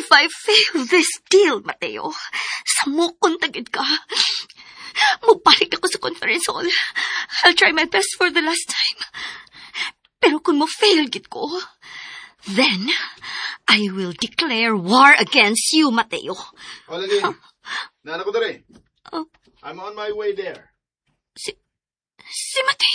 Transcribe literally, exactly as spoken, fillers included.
If I fail this deal, Mateo, sa mukon tagid ka. Mubalik ako sa conference hall. I'll try my best for the last time. Pero kung mo fail gid ko, then I will declare war against you, Mateo. O, lagi. Huh? Nana ko dere. Oh. I'm on my way there. Si... Si Mateo?